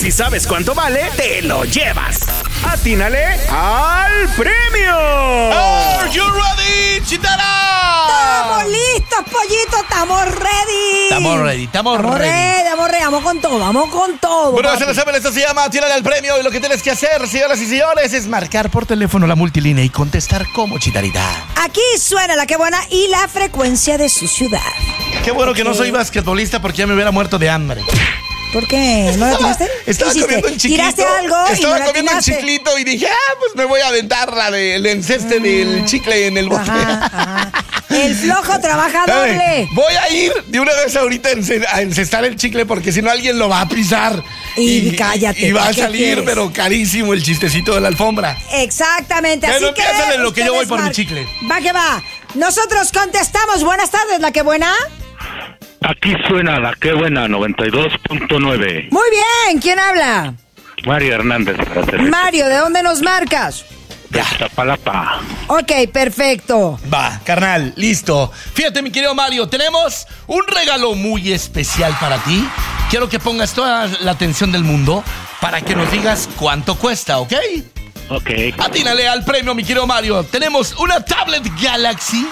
si sabes cuánto vale, te lo llevas. ¡Atínale al premio! Are you ready, Chitara? ¡Estamos listos, pollito! ¡Estamos ready! Estamos ready. Vamos con todo. Bueno, papi. se lo saben, esto se llama Atínale al premio. Y lo que tienes que hacer, señoras y señores, es marcar por teléfono la multilínea y contestar como Chitarita. Aquí suena la que buena y la frecuencia de su ciudad. Qué bueno que no soy basquetbolista porque ya me hubiera muerto de hambre. ¿Por qué? ¿No la tiraste? Estaba ¿Qué hiciste? comiendo un chiclito. ¿Tiraste algo? Estaba y no comiendo un chiclito y dije, pues me voy a aventar la del enceste del chicle en el bote. Ajá. El flojo trabaja doble. Voy a ir de una vez ahorita a encestar el chicle porque si no alguien lo va a pisar. Y cállate. Y va a ¿qué salir, quieres? pero carísimo el chistecito de la alfombra. Exactamente. Así Bueno, que piénsale en lo que yo voy por mi ustedes chicle. Va que va. Nosotros contestamos. Buenas tardes, la que buena. Aquí suena la que buena 92.9. Muy bien. ¿Quién habla? Mario Hernández para hacer Mario, ¿de dónde nos marcas? Ya. Tapalapa. Ok, perfecto. Va, carnal, listo. Fíjate, mi querido Mario, tenemos un regalo muy especial para ti. Quiero que pongas toda la atención del mundo para que nos digas cuánto cuesta, ¿ok? Ok. Atínale al premio, mi querido Mario. Tenemos una tablet Galaxy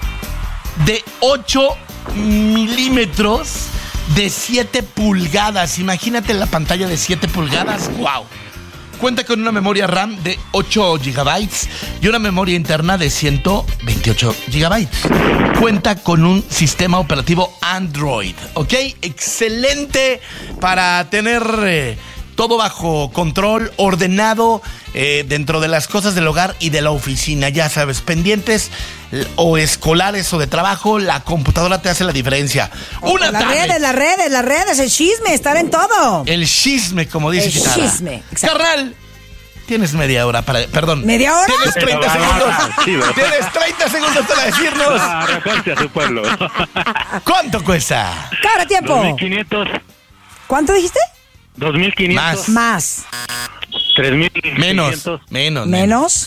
de 8 milímetros de 7 pulgadas. Imagínate la pantalla de 7 pulgadas. ¡Wow! Cuenta con una memoria RAM de 8 GB y una memoria interna de 128 GB. Cuenta con un sistema operativo Android, ¿ok? Excelente para tener todo bajo control, ordenado dentro de las cosas del hogar y de la oficina. Ya sabes, pendientes o escolares o de trabajo, la computadora te hace la diferencia. Una Las tablet. redes, el chisme, estar en todo. El chisme, como dice El Chitara. chisme, exacto. Carnal, tienes media hora para... Perdón. ¿Media hora? Tienes 30 segundos. Sí, ¿verdad? Tienes 30 segundos para decirnos Arrojarse a su pueblo. cuánto cuesta. Cabra, tiempo. 2,500. ¿Cuánto dijiste? 2,500. Más. 3,600. Menos.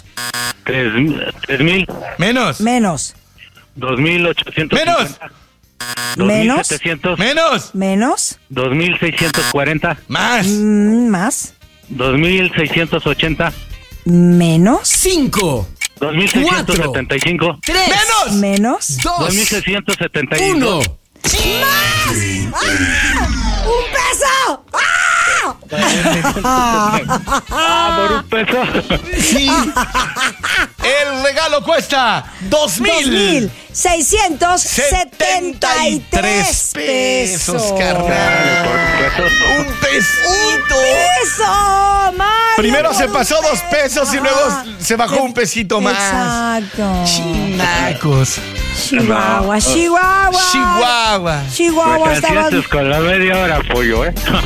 3,000. Menos. 2,850. Menos. 2,700. Menos. 2,640. Más. Más. 2,680. Menos. 5, 2,675. 3, Menos. 2, 2,675. 1. ¡Un peso! Por un peso. Sí. El regalo cuesta 2,673 pesos. carnal. Un pesito. ¡Eso, Mario! Primero se pasó 2 pesos y luego se bajó un pesito más. Exacto. Chinacos. Chihuahua. Me transientes con la media hora, pollo,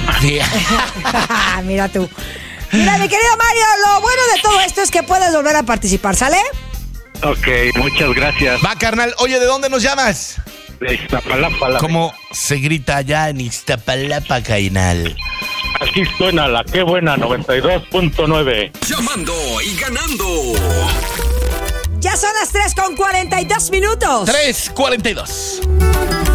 Mira tú. Mira, mi querido Mario, lo bueno de todo esto es que puedes volver a participar, ¿sale? Ok, muchas gracias. Va, carnal. Oye, ¿de dónde nos llamas? De Iztapalapa. ¿Cómo se grita allá en Iztapalapa, Cainal? Aquí suena la que buena 92.9. Llamando y ganando. Ya son las 3:42 minutos. 3:42.